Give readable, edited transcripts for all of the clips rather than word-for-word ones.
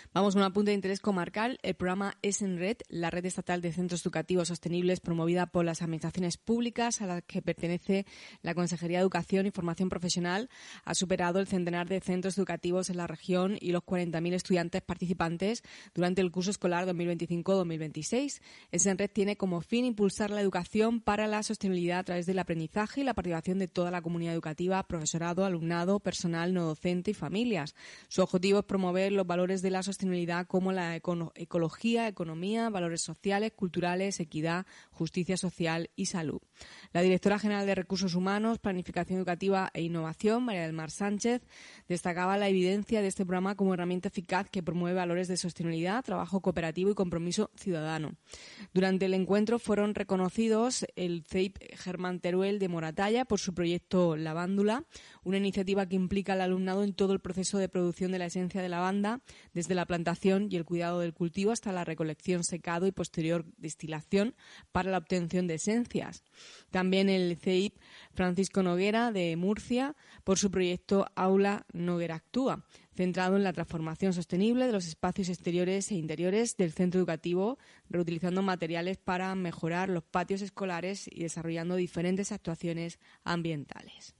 Vamos con un apunte de interés comarcal. El programa ESENRED, la red estatal de centros educativos sostenibles promovida por las administraciones públicas a las que pertenece la Consejería de Educación y Formación Profesional, ha superado el centenar de centros educativos en la región y los 40.000 estudiantes participantes durante el curso escolar 2025-2026. ESENRED tiene como fin impulsar la educación para la sostenibilidad a través del aprendizaje y la participación de toda la comunidad educativa, profesorado, alumnado, personal no docente y familias. Su objetivo es promover los valores de la sostenibilidad como la ecología, economía, valores sociales, culturales, equidad, justicia social y salud. La directora general de Recursos Humanos, Planificación Educativa e Innovación, María del Mar Sánchez, destacaba la evidencia de este programa como herramienta eficaz que promueve valores de sostenibilidad, trabajo cooperativo y compromiso ciudadano. Durante el encuentro fueron reconocidos el CEIP Germán Teruel de Moratalla por su proyecto Lavándula, una iniciativa que implica al alumnado en todo el proceso de producción de la esencia de lavanda, desde la plantación y el cuidado del cultivo hasta la recolección, secado y posterior destilación para la obtención de esencias. También el CEIP Francisco Noguera de Murcia por su proyecto Aula Noguera Actúa, centrado en la transformación sostenible de los espacios exteriores e interiores del centro educativo, reutilizando materiales para mejorar los patios escolares y desarrollando diferentes actuaciones ambientales.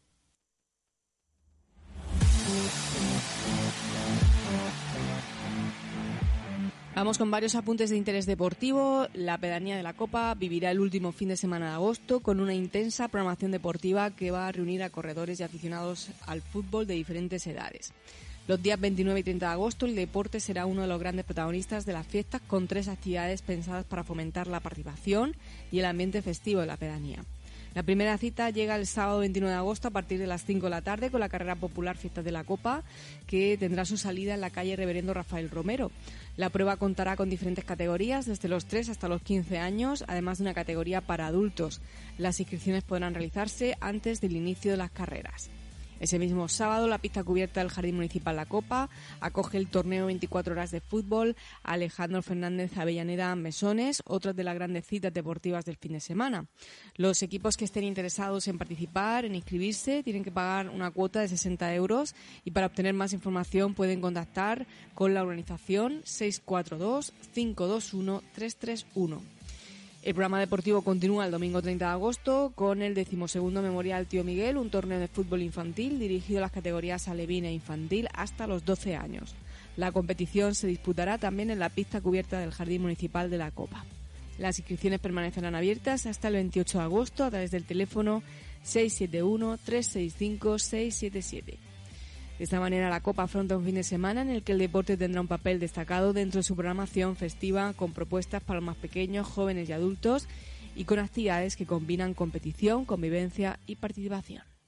Vamos con varios apuntes de interés deportivo. La pedanía de la Copa vivirá el último fin de semana de agosto con una intensa programación deportiva que va a reunir a corredores y aficionados al fútbol de diferentes edades. Los días 29 y 30 de agosto el deporte será uno de los grandes protagonistas de las fiestas, con 3 actividades pensadas para fomentar la participación y el ambiente festivo de la pedanía. La primera cita llega el sábado 29 de agosto a partir de las 5 de la tarde con la carrera popular Fiestas de la Copa, que tendrá su salida en la calle Reverendo Rafael Romero. La prueba contará con diferentes categorías, desde los 3 hasta los 15 años, además de una categoría para adultos. Las inscripciones podrán realizarse antes del inicio de las carreras. Ese mismo sábado, la pista cubierta del Jardín Municipal La Copa acoge el torneo 24 horas de fútbol Alejandro Fernández Avellaneda Mesones, otra de las grandes citas deportivas del fin de semana. Los equipos que estén interesados en participar, en inscribirse, tienen que pagar una cuota de 60 euros y para obtener más información pueden contactar con la organización 642-521-331. El programa deportivo continúa el domingo 30 de agosto con el 12º Memorial Tío Miguel, un torneo de fútbol infantil dirigido a las categorías alevín e infantil hasta los 12 años. La competición se disputará también en la pista cubierta del Jardín Municipal de la Copa. Las inscripciones permanecerán abiertas hasta el 28 de agosto a través del teléfono 671-365-677. De esta manera, la Copa afronta un fin de semana en el que el deporte tendrá un papel destacado dentro de su programación festiva, con propuestas para los más pequeños, jóvenes y adultos, y con actividades que combinan competición, convivencia y participación.